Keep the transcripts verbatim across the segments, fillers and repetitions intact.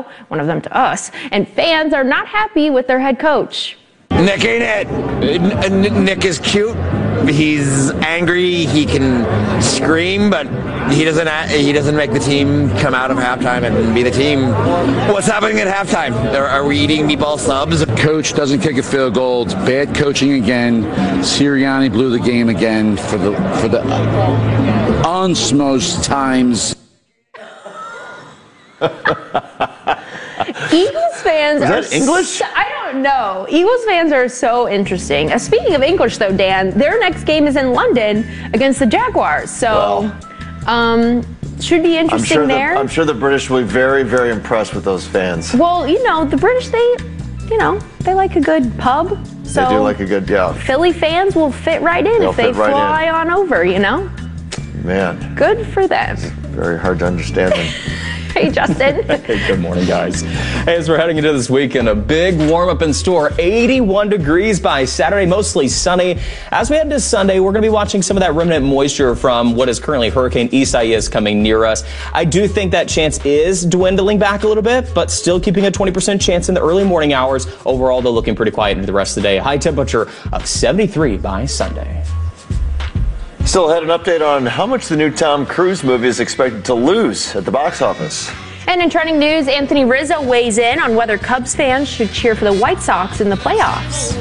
radio, one of them to us, and fans are not happy with their head coach. Nick ain't it. N- Nick is cute. He's angry. He can scream, but he doesn't. He doesn't make the team come out of halftime and be the team. What's happening at halftime? Are, are we eating meatball subs? Coach doesn't kick a field goal. It's bad coaching again. Sirianni blew the game again for the for the unsmosed times. Eagles fans Is are that English? So, I don't know. Eagles fans are so interesting. Uh, speaking of English, though, Dan, their next game is in London against the Jaguars. So, well, um, should be interesting I'm sure there. The, I'm sure the British will be very, very impressed with those fans. Well, you know, the British, they, you know, they like a good pub. So they do like a good, yeah. Philly fans will fit right in They'll if they right fly in. on over, you know? Man. Good for them. Very hard to understand them. Hey, Justin. Hey, good morning, guys. Hey, as we're heading into this weekend, a big warm-up in store. eighty-one degrees by Saturday, mostly sunny. As we head into Sunday, we're going to be watching some of that remnant moisture from what is currently Hurricane Isaias coming near us. I do think that chance is dwindling back a little bit, but still keeping a twenty percent chance in the early morning hours. Overall, though, looking pretty quiet into the rest of the day. High temperature of seventy-three by Sunday. Still had an update on how much the new Tom Cruise movie is expected to lose at the box office. And in trending news, Anthony Rizzo weighs in on whether Cubs fans should cheer for the White Sox in the playoffs.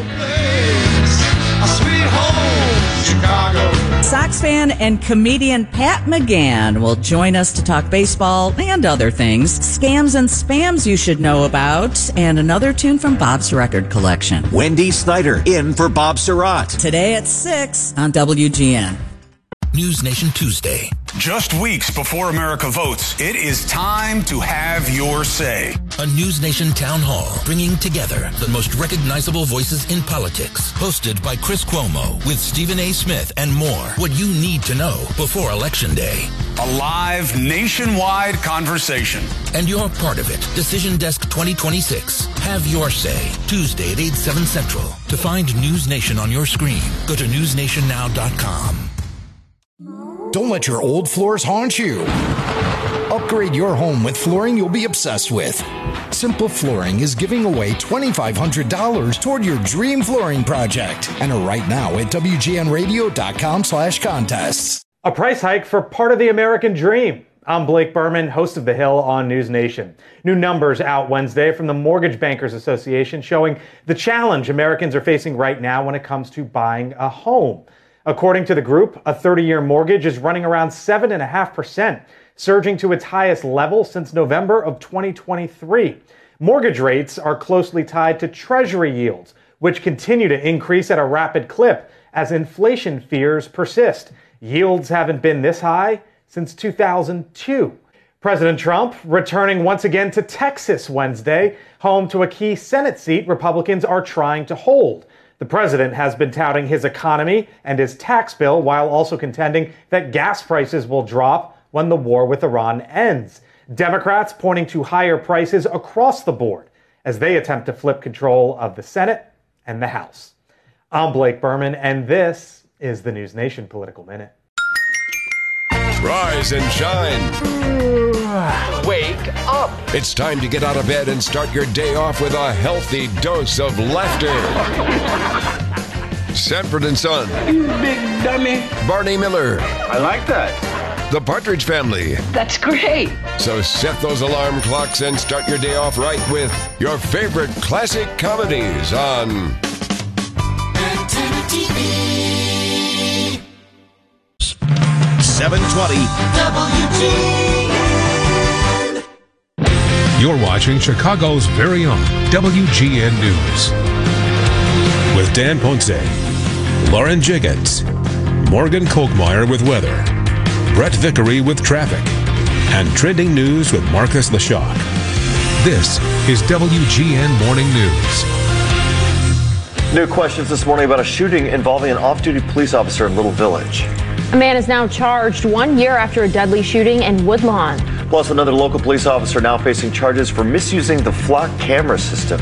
Sox fan and comedian Pat McGann will join us to talk baseball and other things, scams and spams you should know about, and another tune from Bob's record collection. Wendy Snyder in for Bob Surratt. Today at six on W G N. News Nation Tuesday. Just weeks before America votes, it is time to have your say. A News Nation town hall bringing together the most recognizable voices in politics. Hosted by Chris Cuomo with Stephen A. Smith and more. What you need to know before Election Day. A live nationwide conversation. And you're part of it. Decision Desk twenty twenty-six. Have your say. Tuesday at eight, seven Central. To find News Nation on your screen, go to news nation now dot com. Don't let your old floors haunt you. Upgrade your home with flooring you'll be obsessed with. Simple Flooring is giving away two thousand five hundred dollars toward your dream flooring project. Enter right now at W G N radio dot com slash contests. A price hike for part of the American dream. I'm Blake Berman, host of The Hill on News Nation. New numbers out Wednesday from the Mortgage Bankers Association showing the challenge Americans are facing right now when it comes to buying a home. According to the group, a thirty-year mortgage is running around seven point five percent, surging to its highest level since November of twenty twenty-three. Mortgage rates are closely tied to Treasury yields, which continue to increase at a rapid clip as inflation fears persist. Yields haven't been this high since two thousand two. President Trump returning once again to Texas Wednesday, home to a key Senate seat Republicans are trying to hold. The president has been touting his economy and his tax bill while also contending that gas prices will drop when the war with Iran ends. Democrats pointing to higher prices across the board as they attempt to flip control of the Senate and the House. I'm Blake Berman, and this is the News Nation Political Minute. Rise and shine. Wake up. It's time to get out of bed and start your day off with a healthy dose of laughter. Sanford and Son. You big dummy. Barney Miller. I like that. The Partridge Family. That's great. So set those alarm clocks and start your day off right with your favorite classic comedies on Antenna T V. seven twenty W G N. You're watching Chicago's very own W G N News. With Dan Ponce, Lauren Jiggins, Morgan Kolkmeyer with weather, Brett Vickery with traffic, and trending news with Marcus LaShock. This is W G N Morning News. New questions this morning about a shooting involving an off-duty police officer in Little Village. A man is now charged one year after a deadly shooting in Woodlawn. Plus, another local police officer now facing charges for misusing the flock camera system.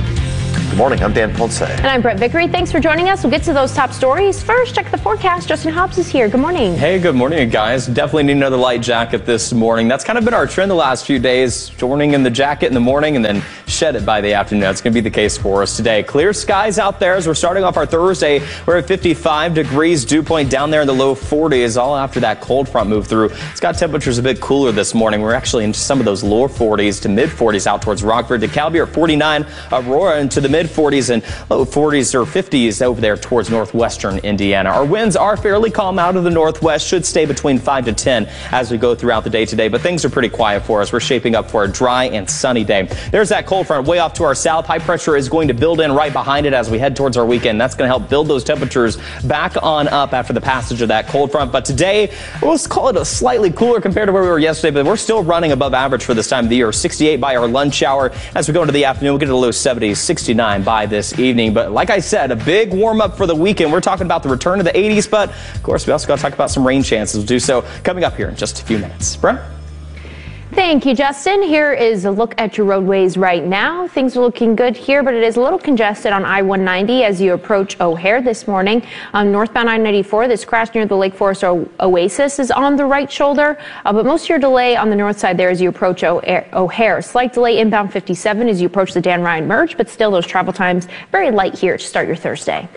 Good morning, I'm Dan Ponce. And I'm Brett Vickery. Thanks for joining us. We'll get to those top stories. First, check the forecast. Justin Hobbs is here. Good morning. Hey, good morning, guys. Definitely need another light jacket this morning. That's kind of been our trend the last few days. Joining in the jacket in the morning and then shed it by the afternoon. That's going to be the case for us today. Clear skies out there as we're starting off our Thursday. We're at fifty-five degrees. Dew point down there in the low forties, all after that cold front moved through. It's got temperatures a bit cooler this morning. We're actually in some of those lower forties to mid forties out towards Rockford. DeKalb at forty-nine. Aurora into the mid forties and low forties or fifties over there towards northwestern Indiana. Our winds are fairly calm out of the northwest, should stay between five to ten as we go throughout the day today, but things are pretty quiet for us. We're shaping up for a dry and sunny day. There's that cold front way off to our south. High pressure is going to build in right behind it as we head towards our weekend. That's going to help build those temperatures back on up after the passage of that cold front. But today, we'll call it a slightly cooler compared to where we were yesterday, but we're still running above average for this time of the year. sixty-eight by our lunch hour. As we go into the afternoon, we'll get to the low seventies, sixty-nine by this evening. But like I said, a big warm up for the weekend. We're talking about the return to the eighties, but of course, we also got to talk about some rain chances. We'll do so coming up here in just a few minutes. Brent? Thank you, Justin. Here is a look at your roadways right now. Things are looking good here, but it is a little congested on I one ninety as you approach O'Hare this morning. Um, northbound I ninety-four, this crash near the Lake Forest o Oasis is on the right shoulder, uh, but most of your delay on the north side there as you approach O'Hare. Slight delay inbound fifty-seven as you approach the Dan Ryan merge, but still those travel times very light here to start your Thursday.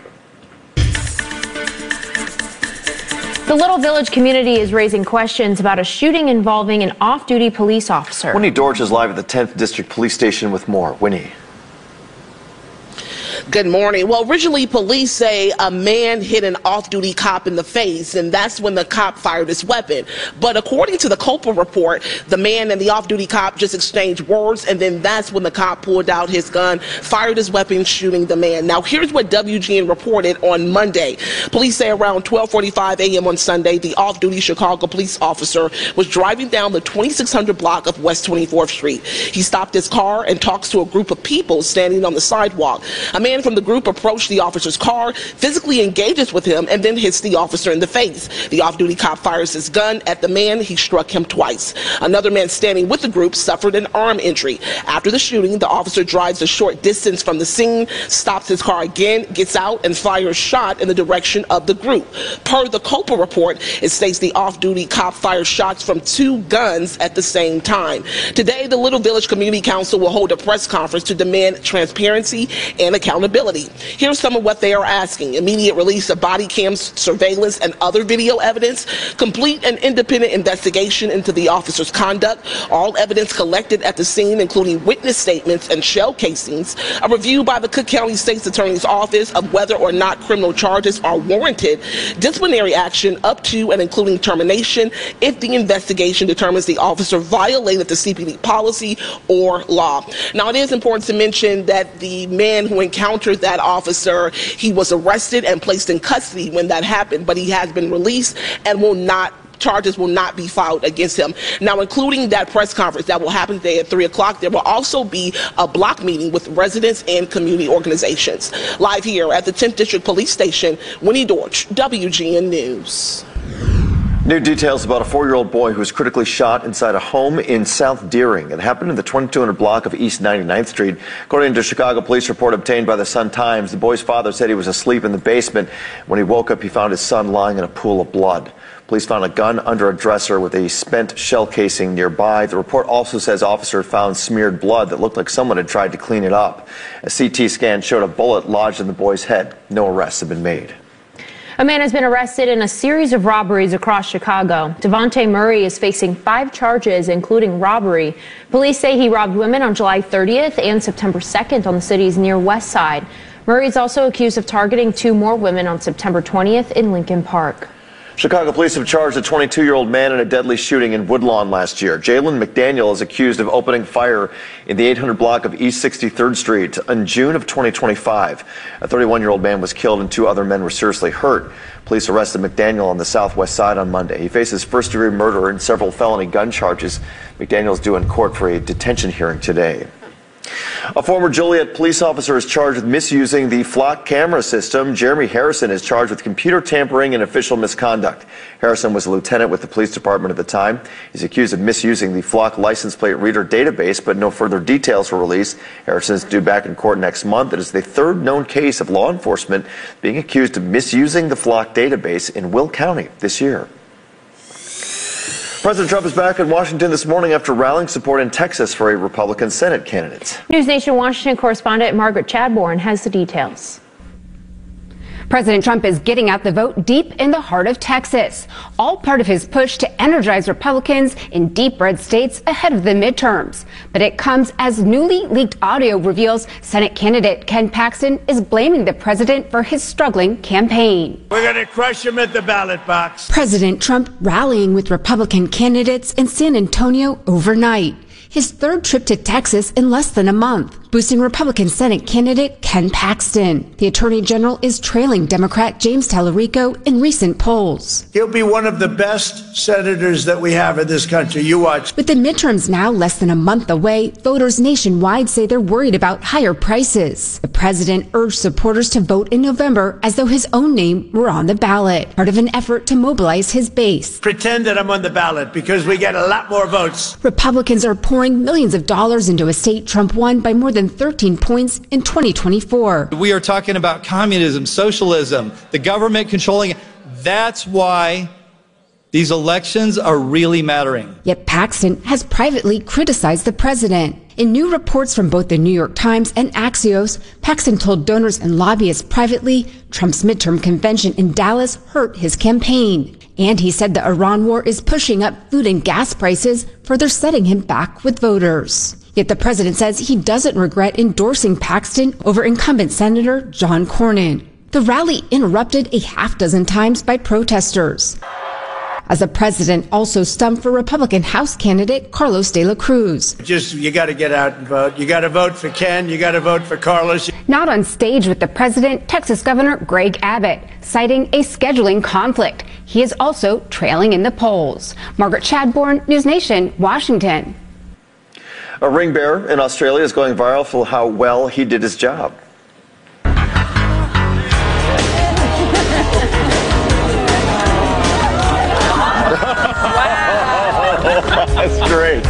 The Little Village community is raising questions about a shooting involving an off-duty police officer. Winnie Dorch is live at the tenth District Police Station with more. Winnie. Good morning. Well, originally police say a man hit an off-duty cop in the face, and that's when the cop fired his weapon. But according to the Copal report, the man and the off-duty cop just exchanged words, and then that's when the cop pulled out his gun, fired his weapon, shooting the man. Now, here's what W G N reported on Monday. Police say around twelve forty-five a m on Sunday, the off-duty Chicago police officer was driving down the twenty-six hundred block of West twenty-fourth Street. He stopped his car and talks to a group of people standing on the sidewalk. A man from the group approached the officer's car, physically engages with him, and then hits the officer in the face. The off-duty cop fires his gun at the man. He struck him twice. Another man standing with the group suffered an arm injury. After the shooting, the officer drives a short distance from the scene, stops his car again, gets out, and fires shot in the direction of the group. Per the Copal report, it states the off-duty cop fired shots from two guns at the same time. Today, the Little Village Community Council will hold a press conference to demand transparency and accountability. Here's some of what they are asking: immediate release of body cams, surveillance, and other video evidence, complete and independent investigation into the officer's conduct, all evidence collected at the scene, including witness statements and shell casings, a review by the Cook County State's Attorney's Office of whether or not criminal charges are warranted, disciplinary action up to and including termination if the investigation determines the officer violated the C P D policy or law. Now, it is important to mention that the man who encountered that officer, he was arrested and placed in custody when that happened, but he has been released and will not charges will not be filed against him. Now, including that press conference that will happen today at three o'clock, there will also be a block meeting with residents and community organizations. Live here at the tenth District Police Station, Winnie Dorch, W G N News. New details about a four-year-old boy who was critically shot inside a home in South Deering. It happened in the twenty-two hundred block of East ninety-ninth Street. According to a Chicago police report obtained by the Sun-Times, the boy's father said he was asleep in the basement. When he woke up, he found his son lying in a pool of blood. Police found a gun under a dresser with a spent shell casing nearby. The report also says officers found smeared blood that looked like someone had tried to clean it up. A C T scan showed a bullet lodged in the boy's head. No arrests have been made. A man has been arrested in a series of robberies across Chicago. Devontae Murray is facing five charges, including robbery. Police say he robbed women on July thirtieth and September second on the city's near west side. Murray is also accused of targeting two more women on September twentieth in Lincoln Park. Chicago police have charged a twenty-two-year-old man in a deadly shooting in Woodlawn last year. Jalen McDaniel is accused of opening fire in the eight hundred block of East sixty-third Street in June of twenty twenty-five. A thirty-one-year-old man was killed and two other men were seriously hurt. Police arrested McDaniel on the southwest side on Monday. He faces first-degree murder and several felony gun charges. McDaniel is due in court for a detention hearing today. A former Joliet police officer is charged with misusing the Flock camera system. Jeremy Harrison is charged with computer tampering and official misconduct. Harrison was a lieutenant with the police department at the time. He's accused of misusing the Flock license plate reader database, but no further details were released. Harrison is due back in court next month. It is the third known case of law enforcement being accused of misusing the Flock database in Will County this year. President Trump is back in Washington this morning after rallying support in Texas for a Republican Senate candidate. News Nation Washington correspondent Margaret Chadbourne has the details. President Trump is getting out the vote deep in the heart of Texas, all part of his push to energize Republicans in deep red states ahead of the midterms. But it comes as newly leaked audio reveals Senate candidate Ken Paxton is blaming the president for his struggling campaign. We're going to crush him at the ballot box. President Trump rallying with Republican candidates in San Antonio overnight. His third trip to Texas in less than a month, boosting Republican Senate candidate Ken Paxton. The Attorney General is trailing Democrat James Tallarico in recent polls. He'll be one of the best senators that we have in this country. You watch. With the midterms now less than a month away, voters nationwide say they're worried about higher prices. The president urged supporters to vote in November as though his own name were on the ballot, part of an effort to mobilize his base. Pretend that I'm on the ballot because we get a lot more votes. Republicans are pouring millions of dollars into a state Trump won by more than thirteen points in twenty twenty-four. We are talking about communism, socialism, the government controlling. That's why these elections are really mattering. Yet Paxton has privately criticized the president. In new reports from both the New York Times and Axios, Paxton told donors and lobbyists privately Trump's midterm convention in Dallas hurt his campaign. And he said the Iran war is pushing up food and gas prices, further setting him back with voters. Yet the president says he doesn't regret endorsing Paxton over incumbent Senator John Cornyn. The rally interrupted a half dozen times by protesters, as the president also stumped for Republican House candidate Carlos de la Cruz. Just, you got to get out and vote. You got to vote for Ken. You got to vote for Carlos. Not on stage with the president, Texas Governor Greg Abbott, citing a scheduling conflict. He is also trailing in the polls. Margaret Chadbourne, News Nation, Washington. A ring bearer in Australia is going viral for how well he did his job. That's great.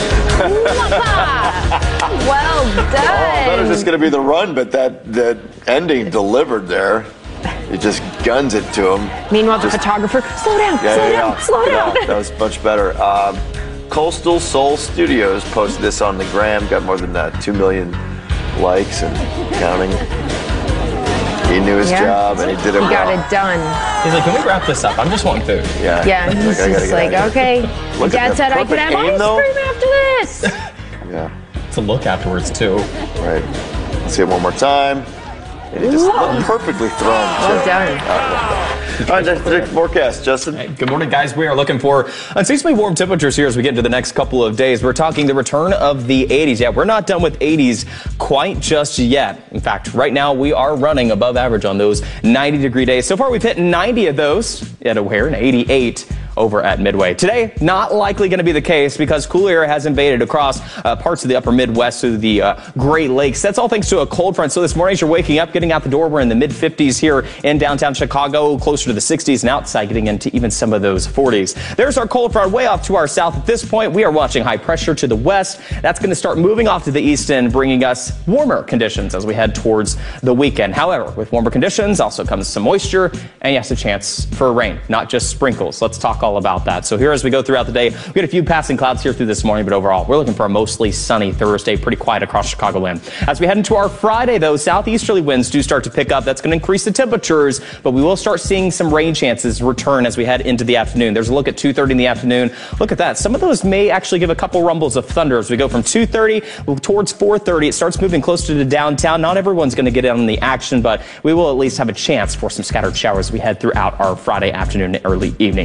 Well done. Oh, I thought it was just going to be the run, but that, that ending delivered there. He just guns it to him. Meanwhile, just, the photographer, slow down, yeah, slow yeah, down, yeah. slow down. Yeah, that was much better. Um, Coastal Soul Studios posted this on the gram, got more than uh, two million likes and counting. He knew his yeah. job and he did it he well. He got it done. He's like, can we wrap this up? I'm just wanting food. Yeah. Yeah, he's like, just like, okay. Look Dad said I could have ice though. cream after this. Yeah. It's a look afterwards, too. Right. Let's see it one more time. And he just looked perfectly thrown. Well done. All right, that's the forecast, Justin. Hey, good morning, guys. We are looking for unseasonably warm temperatures here as we get into the next couple of days. We're talking the return of the eighties. Yeah, we're not done with eighties quite just yet. In fact, right now we are running above average on those ninety degree days. So far, we've hit ninety of those at O'Hare and eighty-eight over at Midway. Today, not likely going to be the case because cool air has invaded across uh, parts of the upper Midwest to the uh, Great Lakes. That's all thanks to a cold front. So this morning, as you're waking up, getting out the door, we're in the mid fifties here in downtown Chicago, closer to the sixties, and outside getting into even some of those forties. There's our cold front way off to our south. At this point, we are watching high pressure to the west. That's going to start moving off to the east and bringing us warmer conditions as we head towards the weekend. However, with warmer conditions also comes some moisture and yes, a chance for rain, not just sprinkles. Let's talk all about that. So here as we go throughout the day, we had a few passing clouds here through this morning, but overall, we're looking for a mostly sunny Thursday, pretty quiet across Chicagoland. As we head into our Friday, though, southeasterly winds do start to pick up. That's going to increase the temperatures, but we will start seeing some rain chances return as we head into the afternoon. There's a look at two thirty in the afternoon. Look at that. Some of those may actually give a couple rumbles of thunder as we go from two thirty towards four thirty. It starts moving closer to downtown. Not everyone's going to get in on the action, but we will at least have a chance for some scattered showers as we head throughout our Friday afternoon and early evening. Temp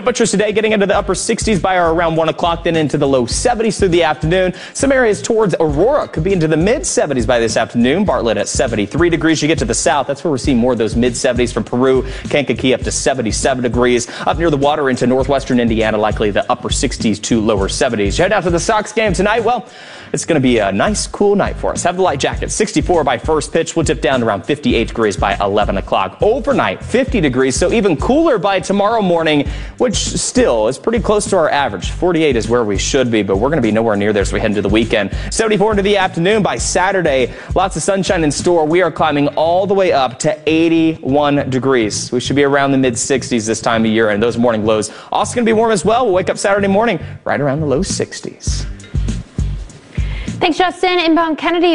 Temperatures today getting into the upper sixties by around one o'clock, then into the low seventies through the afternoon. Some areas towards Aurora could be into the mid seventies by this afternoon. Bartlett at seventy-three degrees. You get to the south, that's where we're seeing more of those mid seventies from Peru. Kankakee up to seventy-seven degrees. Up near the water into northwestern Indiana, likely the upper sixties to lower seventies. You head out to the Sox game tonight. Well, it's going to be a nice, cool night for us. Have the light jacket. sixty-four by first pitch. We'll dip down to around fifty-eight degrees by eleven o'clock. Overnight, fifty degrees, so even cooler by tomorrow morning, which still is pretty close to our average. forty-eight is where we should be, but we're going to be nowhere near there as we head into the weekend. seventy-four into the afternoon. By Saturday, lots of sunshine in store. We are climbing all the way up to eighty-one degrees. We should be around the mid sixties this time of year, and those morning lows also going to be warm as well. We'll wake up Saturday morning right around the low sixties. Thanks, Justin. Inbound Kennedy.